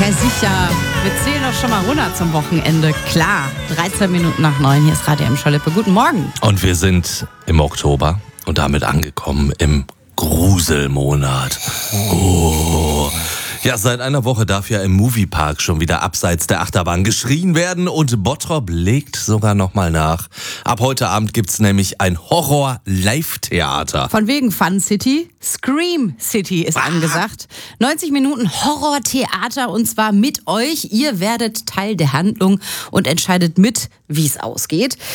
Ja, sicher. Wir zählen doch schon mal runter zum Wochenende. Klar, 13 Minuten nach 9. Hier ist Radio M. Schalippe. Guten Morgen. Und wir sind im Oktober und damit angekommen im Gruselmonat. Oh. Ja, seit einer Woche darf ja im Moviepark schon wieder abseits der Achterbahn geschrien werden und Bottrop legt sogar nochmal nach. Ab heute Abend gibt's nämlich ein Horror-Live-Theater. Von wegen Fun City, Scream City ist angesagt. 90 Minuten Horrortheater und zwar mit euch. Ihr werdet Teil der Handlung und entscheidet mit, wie es ausgeht.